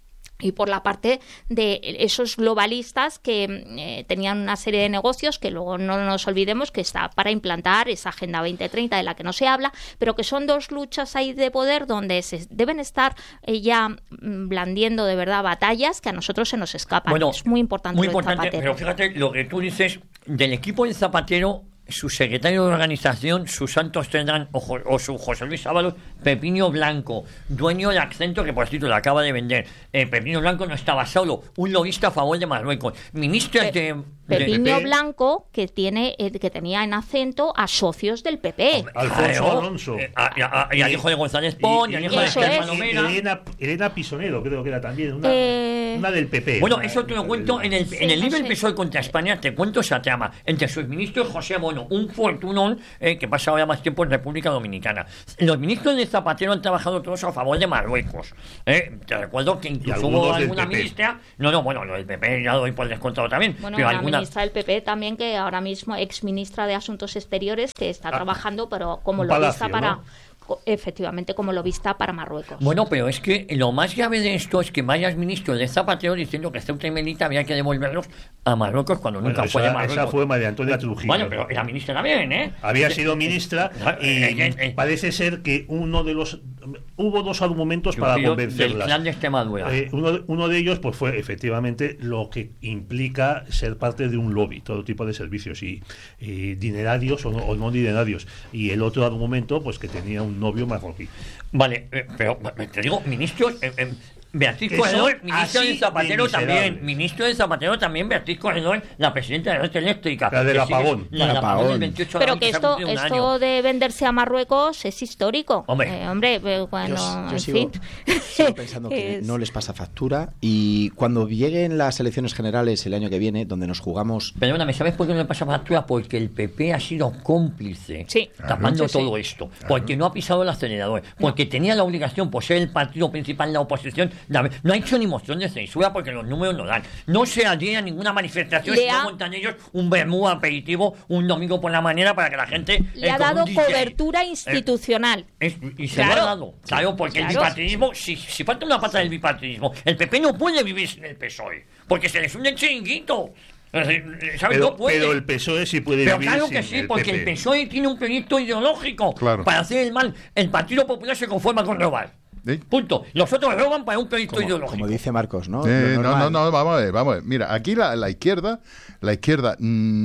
y por la parte de esos globalistas que eh, tenían una serie de negocios que luego no nos olvidemos que está para implantar esa Agenda veinte treinta de la que no se habla, pero que son dos luchas ahí de poder donde se deben estar eh, ya blandiendo de verdad batallas que a nosotros se nos escapan. Bueno, es muy importante. Muy importante, pero fíjate lo que tú dices del equipo de Zapatero. Su secretario de organización, sus santos tendrán, o, o su José Luis Ábalos, Pepino Blanco, dueño de Accento, que por cierto lo acaba de vender. Eh, Pepino Blanco no estaba solo, un lobista a favor de Marruecos. Ministro Pe- de... Pepino de, Blanco, que tiene eh, que tenía en Accento a socios del P P. Alfonso Alonso. Eh, a, a, a, y al hijo de González Pons, y al hijo de Germán Lomera. Elena, Elena Pisonero, creo que era también, una, eh... una del P P. Bueno, una, eso te lo cuento en el, sí, en el libro no El P S O E sé. contra España, te cuento esa trama. Entre sus ministros José Bono, un fortunón eh, que pasaba ya más tiempo en República Dominicana. Los ministros de Zapatero han trabajado todos a favor de Marruecos. Eh, te recuerdo que incluso hubo alguna ministra... No, no, bueno, lo del P P ya lo doy por descontado también. Bueno, pero una alguna... ministra del P P también, que ahora mismo ex ministra de Asuntos Exteriores, que está Ah, trabajando, pero como un lo palacio, vista para... ¿no? Efectivamente, como lo vista para Marruecos. Bueno, pero es que lo más grave de esto es que varios ministros de Zapatero diciendo que Ceuta y Melilla había que devolverlos a Marruecos cuando Bueno, nunca esa, fue de Marruecos. esa fue María Antonia Trujillo. Bueno, pero era ministra también, ¿eh? Había sido ministra y Eh, eh, eh. parece ser que uno de los... Hubo dos argumentos para Trujillo convencerlas. del clan de Extremadura. Eh, uno, uno de ellos pues fue efectivamente lo que implica ser parte de un lobby, todo tipo de servicios, y, y dinerarios o no, o no dinerarios. Y el otro argumento, pues que tenía un novio marroquí. Vale, eh, pero te digo, ministros... Eh, eh, Beatriz Que Corredor, son ministro así de Zapatero de también, miserables. ministro de Zapatero también, Beatriz Corredor, la presidenta de la red eléctrica. La del que sigue- apagón. La del El apagón del apagón. veintiocho de Pero abril, que se ha esto, cumplido un esto año. de venderse a Marruecos es histórico. Hombre. Eh, hombre, eh, bueno, Yo, yo en sigo, fin. sigo pensando que Es- no les pasa factura y cuando lleguen las elecciones generales el año que viene, donde nos jugamos... Perdóname, ¿sabes por qué no le pasa factura? Porque el P P ha sido cómplice Sí. tapando Sí, sí. todo esto. Porque no ha pisado el acelerador. Porque tenía la obligación, por ser el partido principal en la oposición, de haber- no ha hecho ni moción de censura porque los números no dan. No se haría ninguna manifestación Le si ha- no montan ellos un vermú aperitivo un domingo por la mañana para que la gente... Le eh, ha con un dado D J, cobertura institucional. Es- y se Claro. lo ha dado. Claro, porque el Claro. bipartidismo, si, si falta una pata del bipartidismo, el P P no puede vivir sin el P S O E, porque se les hunde el chiringuito. Es decir, ¿sabes? Pero, No puede. pero el P S O E sí puede Pero vivir claro sin que sí, el porque P P. el P S O E tiene un proyecto ideológico Claro. para hacer el mal. El Partido Popular se conforma con robar. ¿Eh? Punto. Los otros roban para un proyecto Como, ideológico. como dice Marcos, ¿no? Eh, Lo no, no, normal. no, vamos a ver, vamos a ver. Mira, aquí la, la izquierda, la izquierda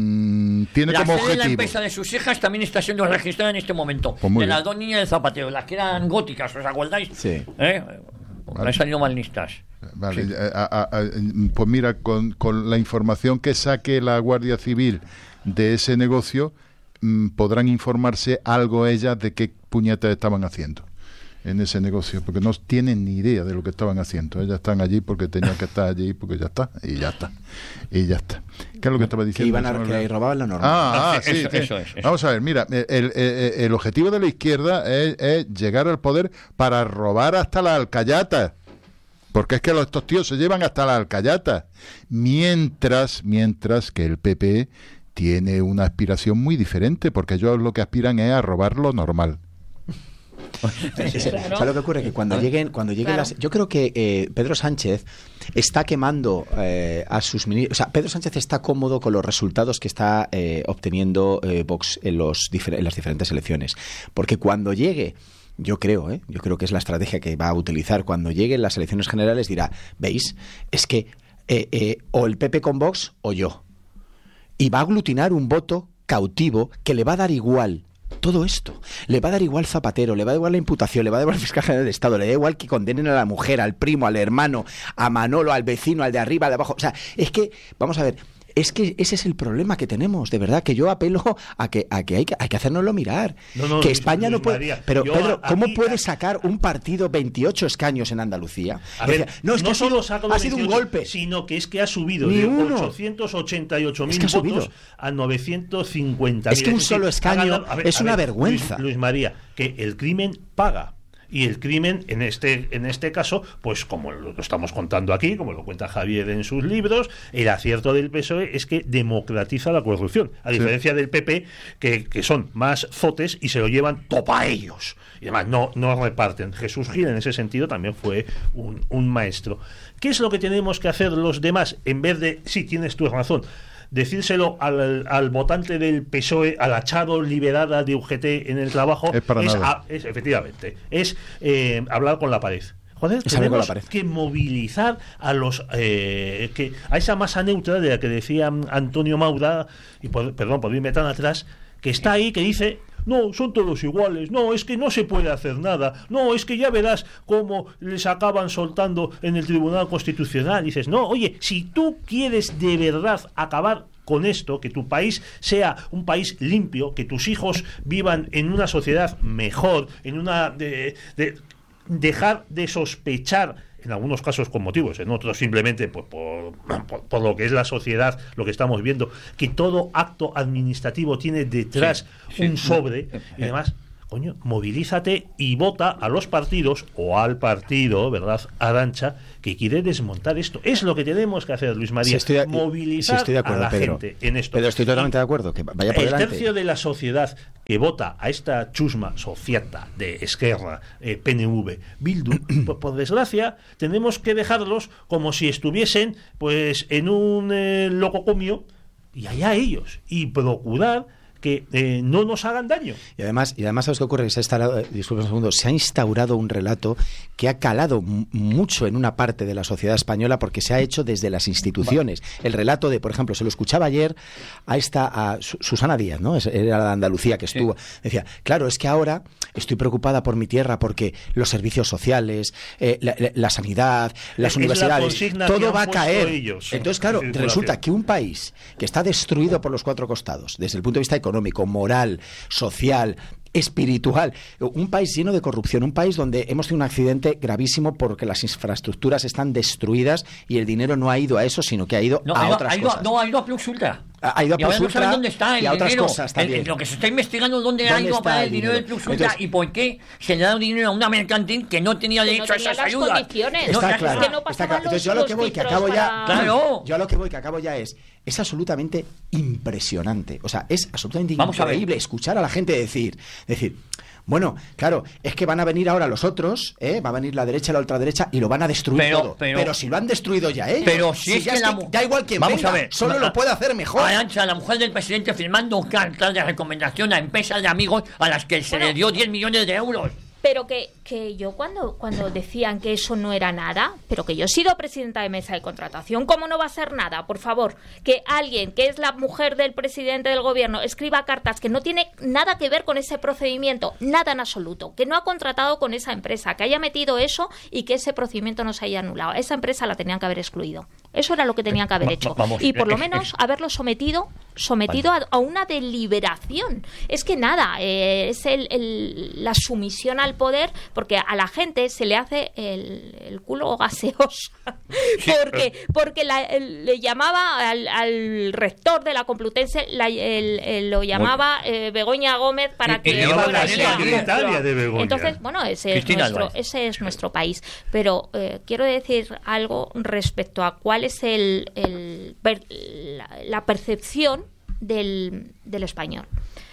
mm, tiene La como sede de la objetivo. empresa de sus hijas también está siendo registrada en este momento. Pues muy de bien. las dos niñas de Zapatero, las que eran góticas, ¿os acordáis? Sí. ¿Eh? Vale. Han salido mal listas. Vale, Sí. eh, a- a- a- pues mira, con, con la información que saque la Guardia Civil de ese negocio, mm, podrán informarse algo ellas de qué puñetas estaban haciendo en ese negocio, porque no tienen ni idea de lo que estaban haciendo. Ellas están allí porque tenían que estar allí, porque ya está, y ya está, y ya está. ¿Qué es lo que estaba Que diciendo? iban Se me a olvidó. que robaban la norma. Ah, ah, Eso- sí, eso- sí. eso es, eso. Vamos a ver, mira, el, el- el- el objetivo de la izquierda es, es llegar al poder para robar hasta la alcayata. Porque es que los, estos tíos se llevan hasta la alcayata. Mientras, mientras que el P P tiene una aspiración muy diferente, porque ellos lo que aspiran es a robar lo normal. Ese- Claro. ¿Sabes lo que ocurre? Que cuando lleguen, cuando lleguen Claro. las, yo creo que eh, Pedro Sánchez está quemando eh, a sus ministros. O sea, Pedro Sánchez está cómodo con los resultados que está eh, obteniendo eh, Vox en, los difer- en las diferentes elecciones. Porque cuando llegue yo creo, ¿eh? yo creo que es la estrategia que va a utilizar cuando lleguen las elecciones generales, dirá, ¿veis? Es que eh, eh, o el P P con Vox o yo. Y va a aglutinar un voto cautivo que le va a dar igual todo esto. Le va a dar igual Zapatero, le va a dar igual la imputación, le va a dar igual el fiscal general del Estado, le da igual que condenen a la mujer, al primo, al hermano, a Manolo, al vecino, al de arriba, al de abajo. O sea, es que, vamos a ver, es que ese es el problema que tenemos, de verdad, que yo apelo a que, a que, hay, que hay que hacérnoslo mirar. No, no, que Luis, España Luis no puede... María, pero, yo Pedro, ¿cómo aquí, puede aquí, sacar un partido veintiocho escaños en Andalucía? A ver, Decía, no, es que no ha sido, solo saca los ha sido un veintiocho, golpe. sino que es que ha subido Ni de uno. ochocientos ochenta y ocho mil Es que ha subido. votos a novecientos cincuenta mil. Es que un solo escaño es una vergüenza. Luis, Luis María, que el crimen paga. Y el crimen, en este, en este caso, pues como lo estamos contando aquí, como lo cuenta Javier en sus libros, el acierto del P S O E es que democratiza la corrupción, a diferencia sí. del P P, que, que son más zotes y se lo llevan topa a ellos. Y además no, no reparten. Jesús Gil, en ese sentido, también fue un, un maestro. ¿Qué es lo que tenemos que hacer los demás? En vez de, sí, tienes tu razón, decírselo al, al votante del P S O E, al achado liberada de U G T en el trabajo, es, para es, nada. a, es efectivamente, es eh, hablar con la pared. Joder, es tenemos la pared. que movilizar a los eh, que a esa masa neutra de la que decía Antonio Maura, y por, perdón por irme tan atrás, que está ahí, que dice: no, son todos iguales, no, es que no se puede hacer nada, no, es que ya verás cómo les acaban soltando en el Tribunal Constitucional. Y dices, no, oye, si tú quieres de verdad acabar con esto, que tu país sea un país limpio, que tus hijos vivan en una sociedad mejor, en una... de, de dejar de sospechar, en algunos casos con motivos, en otros simplemente pues, por, por, por lo que es la sociedad, lo que estamos viendo, que todo acto administrativo tiene detrás sí, un sí, sobre sí. y demás. Coño, movilízate y vota a los partidos o al partido, ¿verdad?, Arantxa, que quiere desmontar esto. Es lo que tenemos que hacer, Luis María, sí, estoy de, movilizar sí, estoy de acuerdo, a la Pedro. gente en esto. Pero estoy totalmente y de acuerdo, que vaya por el delante. tercio de la sociedad que vota a esta chusma sociata de Esquerra, eh, P N V, Bildu, pues por desgracia tenemos que dejarlos como si estuviesen pues en un eh, lococomio, y allá ellos, y procurar que eh, no nos hagan daño. Y además, y además ¿sabes qué ocurre? Que se ha instalado, disculpa un segundo, se ha instaurado un relato que ha calado m- mucho en una parte de la sociedad española porque se ha hecho desde las instituciones. El relato de, por ejemplo, se lo escuchaba ayer a esta a Susana Díaz, ¿no? Era la de Andalucía que estuvo. Sí. Decía, claro, es que ahora estoy preocupada por mi tierra porque los servicios sociales, eh, la, la, la sanidad, las es universidades, todo va a caer. Ellos, Entonces, claro, resulta que un país que está destruido por los cuatro costados, desde el punto de vista económico, económico, moral, social, espiritual, un país lleno de corrupción, un país donde hemos tenido un accidente gravísimo porque las infraestructuras están destruidas y el dinero no ha ido a eso, sino que ha ido no, a ha ido, otras ha ido, cosas. No, ha ido a Plus Ultra. Ha ido a Plus y Ultra no saben dónde está el y a otras dinero. cosas también. El, lo que se está investigando dónde, ¿Dónde ha ido a parar el dinero dinero? del Plus Ultra. Entonces, y por qué se le ha dado dinero a una mercantil que no tenía que derecho no tenía a esas las ayudas. Condiciones. Está no, claro. Es que no está claro. los, Entonces yo a lo que voy, que acabo ya... para... Claro. Yo a lo que voy, que acabo ya es... Es absolutamente impresionante. O sea, es absolutamente Vamos increíble escuchar a la gente decir... decir Bueno, claro, es que van a venir ahora los otros, ¿eh? Va a venir la derecha y la ultraderecha y lo van a destruir pero, todo. Pero, pero si lo han destruido ya ellos. Pero si, si es ya que, es la, que da igual quién vamos venga, a ver, solo a, lo puede hacer mejor. Arantxa, la mujer del presidente, firmando cartas de recomendación a empresas de amigos a las que se bueno, le dio diez millones de euros. Pero que, que yo cuando, cuando decían que eso no era nada, pero que yo he sido presidenta de mesa de contratación, ¿cómo no va a ser nada? Por favor, que alguien que es la mujer del presidente del gobierno escriba cartas que no tiene nada que ver con ese procedimiento, nada en absoluto, que no ha contratado con esa empresa, que haya metido eso y que ese procedimiento no se haya anulado. Esa empresa la tenían que haber excluido. Eso era lo que tenían que haber hecho. Vamos, y por lo eh, menos eh, haberlo sometido sometido vale. a, a una deliberación. Es que nada, eh, es el, el, la sumisión al poder, porque a la gente se le hace el, el culo gaseoso. Sí, porque porque la, el, le llamaba al, al rector de la Complutense, la, el, el, lo llamaba eh, Begoña Gómez para y, que... Y la, la secretaria de Begoña. Entonces, bueno, ese es, nuestro, ese es nuestro país. Pero eh, quiero decir algo respecto a cuál es el, el la, la percepción del, del español.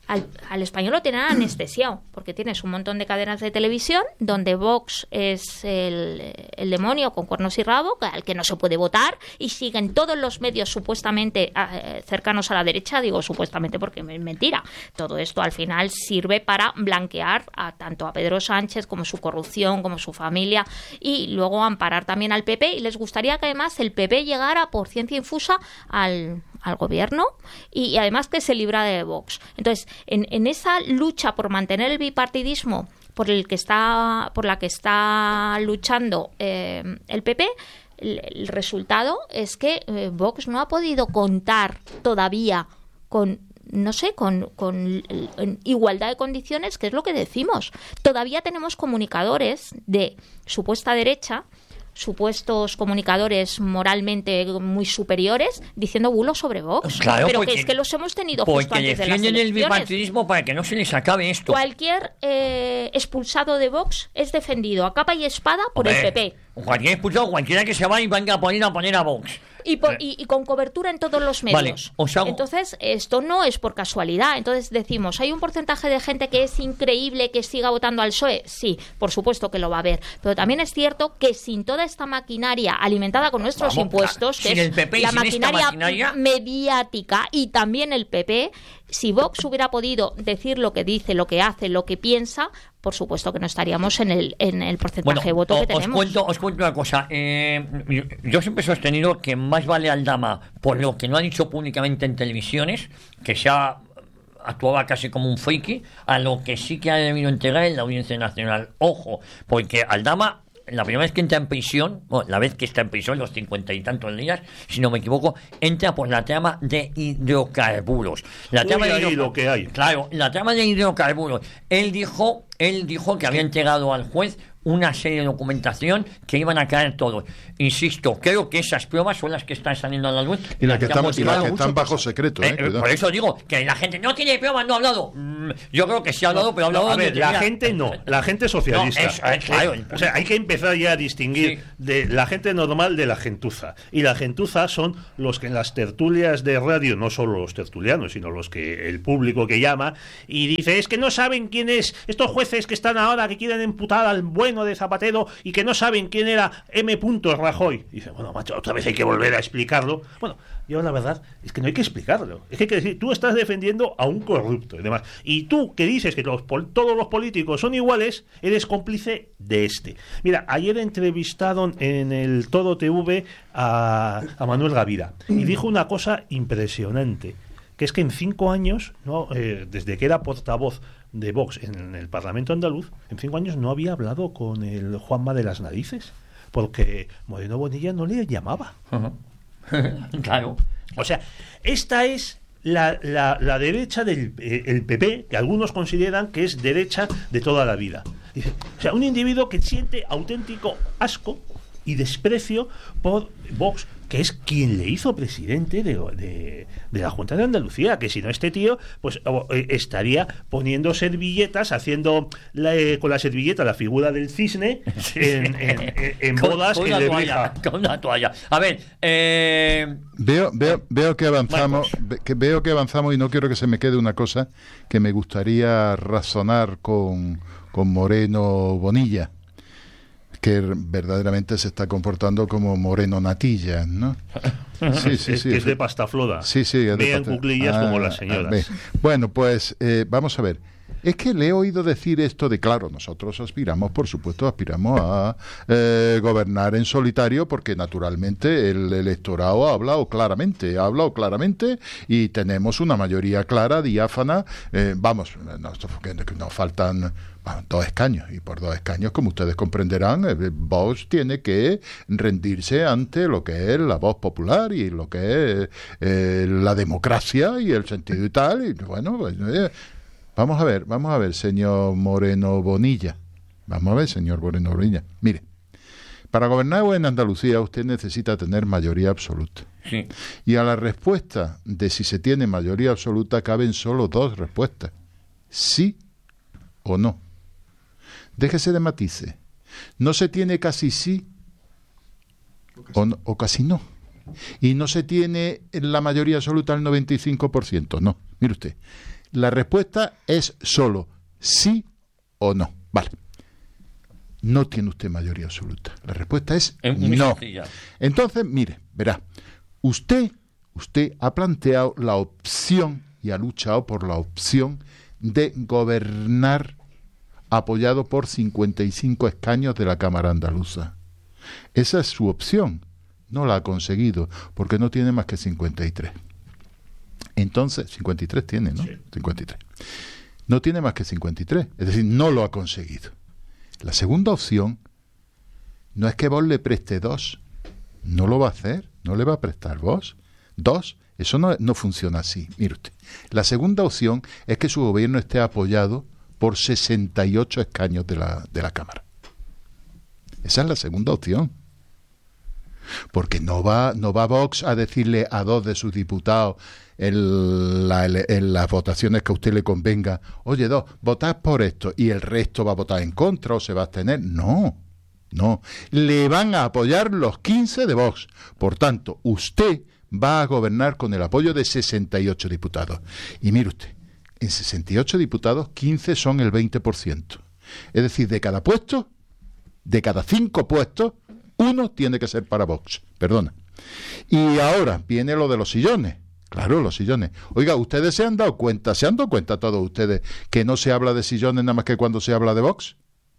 Al, al español lo tienen anestesiado, porque tienes un montón de cadenas de televisión donde Vox es el, el demonio con cuernos y rabo, al que no se puede votar, y siguen todos los medios supuestamente eh, cercanos a la derecha, digo supuestamente porque es mentira. Todo esto al final sirve para blanquear a tanto a Pedro Sánchez como su corrupción, como su familia, y luego amparar también al P P, y les gustaría que además el P P llegara por ciencia infusa al, al gobierno y, y además que se librara de Vox. Entonces, En, en esa lucha por mantener el bipartidismo por el que está por la que está luchando eh, el P P, el, el resultado es que eh, Vox no ha podido contar todavía con no sé, con, con en igualdad de condiciones, que es lo que decimos. Todavía tenemos comunicadores de supuesta derecha, supuestos comunicadores moralmente muy superiores diciendo bulos sobre Vox. Claro, pero porque, que es que los hemos tenido justo porque antes de las defienden el elecciones. bipartidismo para que no se les acabe esto. Cualquier eh, expulsado de Vox es defendido a capa y espada por Hombre, el P P. Cualquier expulsado, cualquiera que se vaya y venga a poner a, poner a Vox. Y, por, y, y con cobertura en todos los medios. Vale, os hago- Entonces, esto no es por casualidad. Entonces decimos, ¿hay un porcentaje de gente que es increíble que siga votando al P S O E? Sí, por supuesto que lo va a haber. Pero también es cierto que sin toda esta maquinaria alimentada con nuestros Vamos, impuestos, sin que el es P P y la sin esta maquinaria, maquinaria- mediática y también el P P, si Vox hubiera podido decir lo que dice, lo que hace, lo que piensa, por supuesto que no estaríamos en el, en el porcentaje Bueno, de voto o- que os tenemos. cuento, os cuento una cosa. Eh, yo, yo siempre he sostenido que más vale Aldama por lo que no ha dicho públicamente en televisiones, que se ha actuaba casi como un friki, a lo que sí que ha debido entregar en la Audiencia Nacional. Ojo, porque Aldama, la primera vez que entra en prisión, bueno, la vez que está en prisión, los cincuenta y tantos días, si no me equivoco, entra por la trama de hidrocarburos. La Uy, trama de ahí hidrocar- lo que hay. Claro, la trama de hidrocarburos. Él dijo, él dijo que había entregado al juez una serie de documentación que iban a caer todos. Insisto, creo que esas pruebas son las que están saliendo a la luz. Y las que, han estamos, y las motivado que están mucho. bajo secreto, ¿eh? Eh, eh, Cuidado. por eso digo que la gente no tiene pruebas, no ha hablado. Mm, Yo creo que sí ha hablado, pero ha hablado A donde ver, la tenía- gente no, la gente socialista. No, eso, eh, claro, Eh, o sea, hay que empezar ya a distinguir Sí. de la gente normal de la gentuza. Y la gentuza son los que en las tertulias de radio, no solo los tertulianos, sino los que el público que llama y dice, es que no saben quién es estos jueces que están ahora, que quieren imputar al bueno de Zapatero y que no saben quién era M. Rajoy. Y dice, bueno, macho, otra vez hay que volver a explicarlo. Bueno, yo la verdad es que no hay que explicarlo. Es que hay que decir, tú estás defendiendo a un corrupto y demás. Y tú que dices que los, pol- todos los políticos son iguales, eres cómplice de este. Mira, ayer entrevistaron en el Todo T V a, a Manuel Gavira y dijo una cosa impresionante, que es que en cinco años, no, eh, desde que era portavoz de Vox en el Parlamento andaluz, en cinco años no había hablado con el Juanma de las narices, porque Moreno Bonilla no le llamaba. Claro. O sea, esta es la, la, la derecha del eh, el P P, que algunos consideran que es derecha de toda la vida. Dice, o sea, un individuo que siente auténtico asco y desprecio por Vox, que es quien le hizo presidente de, de, de la Junta de Andalucía, que si no este tío, pues oh, eh, estaría poniendo servilletas, haciendo la, eh, con la servilleta la figura del cisne en, en, en, en Con- bodas con en una Lebrija. toalla, con una toalla. A ver, eh, Veo, veo, veo que avanzamos, ve- que veo que avanzamos y no quiero que se me quede una cosa que me gustaría razonar con, con Moreno Bonilla, que verdaderamente se está comportando como Moreno Natilla, ¿no? Sí, sí, es, sí. que es de pasta floda. Sí, sí. es de Vean pasta- cuclillas Ah, como las ah, señoras. ve. Bueno, pues eh, vamos a ver. Es que le he oído decir esto de, claro, nosotros aspiramos, por supuesto, aspiramos a eh, gobernar en solitario porque naturalmente el electorado ha hablado claramente, ha hablado claramente y tenemos una mayoría clara, diáfana. Eh, vamos, nos, nos faltan bueno, dos escaños y por dos escaños, como ustedes comprenderán, eh, Vox tiene que rendirse ante lo que es la voz popular y lo que es eh, la democracia y el sentido y tal. Y bueno, pues, eh, Vamos a ver, vamos a ver, señor Moreno Bonilla. Vamos a ver, señor Moreno Bonilla. Mire, para gobernar en Andalucía usted necesita tener mayoría absoluta. sí. Y a la respuesta de si se tiene mayoría absoluta caben solo dos respuestas. Sí o no. Déjese de matices. No se tiene casi sí o, no- o casi no. Y no se tiene la mayoría absoluta al noventa y cinco por ciento. No, mire usted. La respuesta es solo sí o no. Vale. No tiene usted mayoría absoluta. La respuesta es Es muy no. sencilla. Entonces, mire, verá, usted, usted ha planteado la opción y ha luchado por la opción de gobernar apoyado por cincuenta y cinco escaños de la Cámara Andaluza. Esa es su opción. No la ha conseguido, porque no tiene más que cincuenta y tres. Entonces, cincuenta y tres tiene, ¿no? Sí. cincuenta y tres. No tiene más que cincuenta y tres. Es decir, no lo ha conseguido. La segunda opción no es que Vox le preste dos. No lo va a hacer. No le va a prestar Vox. Dos. Eso no, no funciona así. Mire usted. La segunda opción es que su gobierno esté apoyado por sesenta y ocho escaños de la, de la Cámara. Esa es la segunda opción. Porque no va, no va Vox a decirle a dos de sus diputados en, la, en las votaciones que a usted le convenga, oye, dos, votad por esto, y el resto va a votar en contra o se va a abstener. No, no. Le van a apoyar los quince de Vox. Por tanto, usted va a gobernar con el apoyo de sesenta y ocho diputados. Y mire usted, en sesenta y ocho diputados, quince son el veinte por ciento. Es decir, de cada puesto, de cada cinco puestos, uno tiene que ser para Vox. Perdona. Y ahora viene lo de los sillones. Claro, los sillones. Oiga, ¿ustedes se han dado cuenta, se han dado cuenta todos ustedes que no se habla de sillones nada más que cuando se habla de Vox?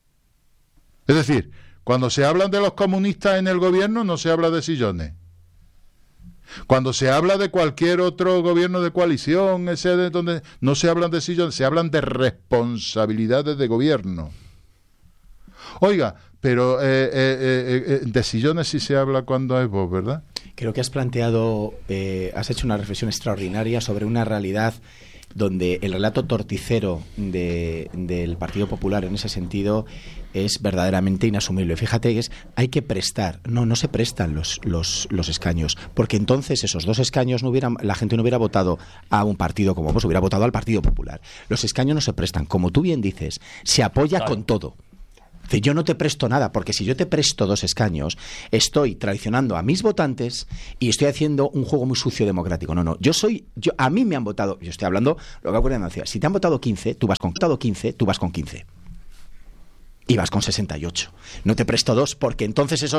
Es decir, cuando se hablan de los comunistas en el gobierno no se habla de sillones. Cuando se habla de cualquier otro gobierno de coalición, ese de donde no se hablan de sillones, se hablan de responsabilidades de gobierno. Oiga, pero eh, eh, eh, de sillones sí se habla cuando es Vox, ¿verdad? Creo que has planteado, eh, has hecho una reflexión extraordinaria sobre una realidad donde el relato torticero de, del Partido Popular en ese sentido es verdaderamente inasumible. Fíjate que es, hay que prestar, no, no se prestan los, los, los escaños, porque entonces esos dos escaños no hubieran, la gente no hubiera votado a un partido como vos, hubiera votado al Partido Popular. Los escaños no se prestan, como tú bien dices, se apoya claro. con todo. Yo no te presto nada, porque si yo te presto dos escaños, estoy traicionando a mis votantes y estoy haciendo un juego muy sucio democrático. No, no, yo soy, yo a mí me han votado, yo estoy hablando lo que ocurre en Andalucía. Si te han votado quince, tú vas con quince, tú vas con quince. Y vas con sesenta y ocho. No te presto dos, porque entonces esos